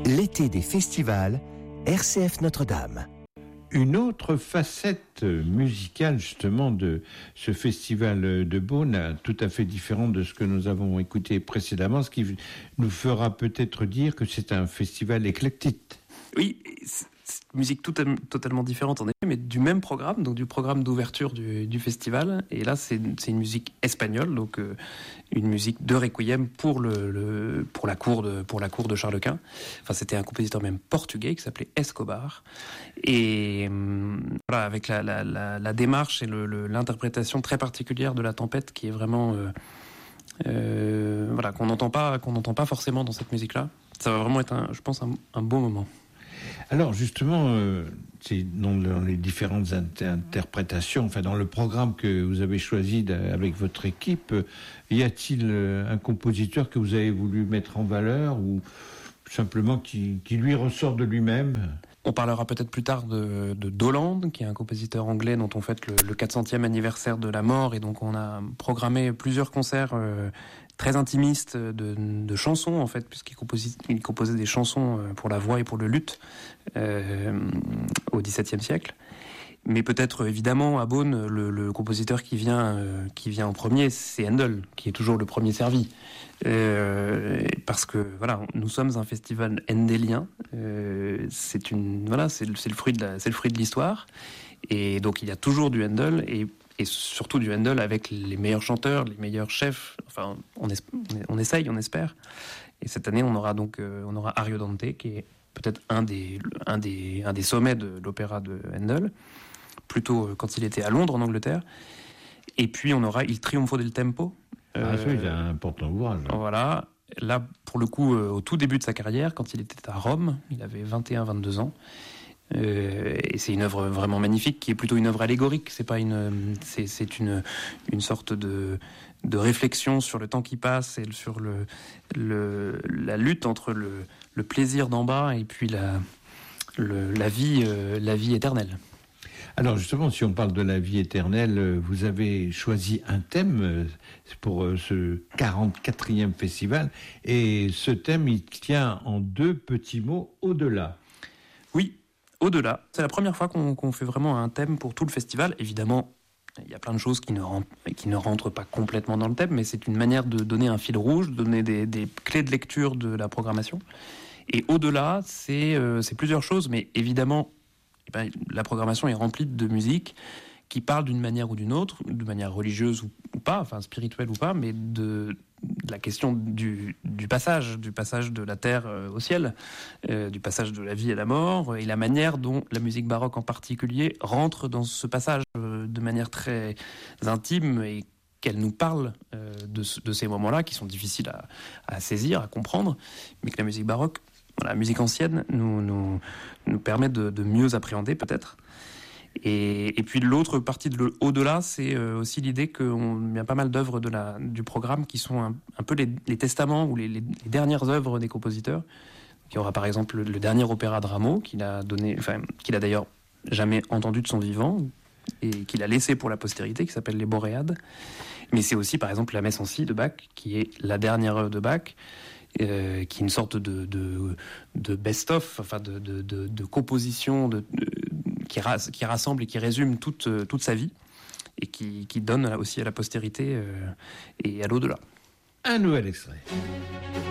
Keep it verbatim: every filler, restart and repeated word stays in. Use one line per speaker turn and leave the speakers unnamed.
L'été des festivals, R C F Notre-Dame.
Une autre facette musicale justement de ce festival de Beaune, tout à fait différente de ce que nous avons écouté précédemment, ce qui nous fera peut-être dire que c'est un festival éclectique.
Oui, c'est une musique tout, totalement différente en effet, mais du même programme, donc du programme d'ouverture du, du festival. Et là, c'est, c'est une musique espagnole, donc euh, une musique de requiem pour le, le pour la cour de pour la cour de Charles Quint. Enfin, c'était un compositeur même portugais qui s'appelait Escobar. Et euh, voilà, avec la, la, la, la démarche et le, le, l'interprétation très particulière de la tempête, qui est vraiment euh, euh, voilà qu'on n'entend pas qu'on n'entend pas forcément dans cette musique-là. Ça va vraiment être, un, je pense, un, un beau moment.
Alors justement, euh, c'est dans les différentes inter- interprétations, enfin dans le programme que vous avez choisi avec votre équipe, y a-t-il un compositeur que vous avez voulu mettre en valeur ou simplement qui, qui lui ressort de lui-même ?
On parlera peut-être plus tard de, de Doland, qui est un compositeur anglais dont on fête le, le quatre centième anniversaire de la mort, et donc on a programmé plusieurs concerts euh, très intimistes de, de chansons en fait, puisqu'il composait, il composait des chansons pour la voix et pour le luth euh, au XVIIe siècle. Mais peut-être évidemment à Beaune, le, le compositeur qui vient, euh, qui vient en premier, c'est Handel, qui est toujours le premier servi. Euh, parce que voilà, nous sommes un festival handelien. Euh, c'est une voilà, c'est, c'est le fruit de la, c'est le fruit de l'histoire. Et donc il y a toujours du Handel et, et surtout du Handel avec les meilleurs chanteurs, les meilleurs chefs. Enfin, on, es, on essaye, on espère. Et cette année, on aura donc euh, on aura Ariodante, qui est peut-être un des un des un des sommets de l'opéra de Handel. Plutôt quand il était à Londres, en Angleterre. Et puis, on aura Il Trionfo del Tempo.
Ah, euh, c'est un important ouvrage.
Voilà. Là, pour le coup, euh, au tout début de sa carrière, quand il était à Rome, il avait vingt et un vingt-deux ans. Euh, et c'est une œuvre vraiment magnifique, qui est plutôt une œuvre allégorique. C'est pas une, c'est, c'est une, une sorte de, de réflexion sur le temps qui passe et sur le, le, la lutte entre le, le plaisir d'en bas et puis la, le, la vie, euh, la vie éternelle.
Alors justement, si on parle de la vie éternelle, vous avez choisi un thème pour ce quarante-quatrième festival, et ce thème, il tient en deux petits mots, au-delà.
Oui, au-delà. C'est la première fois qu'on, qu'on fait vraiment un thème pour tout le festival. Évidemment, il y a plein de choses qui ne, rentrent, qui ne rentrent pas complètement dans le thème, mais c'est une manière de donner un fil rouge, de donner des, des clés de lecture de la programmation. Et au-delà, c'est, euh, c'est plusieurs choses, mais évidemment, eh ben, la programmation est remplie de musique qui parle d'une manière ou d'une autre, de manière religieuse ou, ou pas, enfin spirituelle ou pas, mais de, de la question du, du passage, du passage de la terre euh, au ciel, euh, du passage de la vie à la mort, et la manière dont la musique baroque en particulier rentre dans ce passage euh, de manière très intime et qu'elle nous parle euh, de, de ces moments-là qui sont difficiles à, à saisir, à comprendre, mais que la musique baroque, la musique ancienne nous, nous, nous permet de, de mieux appréhender peut-être. Et, et puis l'autre partie de au-delà, c'est aussi l'idée qu'il y a pas mal d'œuvres de la, du programme qui sont un, un peu les, les testaments ou les, les, les dernières œuvres des compositeurs. Il y aura par exemple le, le dernier opéra de Rameau qu'il a donné, enfin qu'il a d'ailleurs jamais entendu de son vivant et qu'il a laissé pour la postérité, qui s'appelle Les Boréades. Mais c'est aussi par exemple la Messe en si de Bach, qui est la dernière œuvre de Bach. Euh, qui est une sorte de, de, de best-of, enfin de, de, de, de composition de, de, qui, ras, qui rassemble et qui résume toute, toute sa vie et qui, qui donne aussi à la postérité euh, et à l'au-delà.
Un nouvel extrait.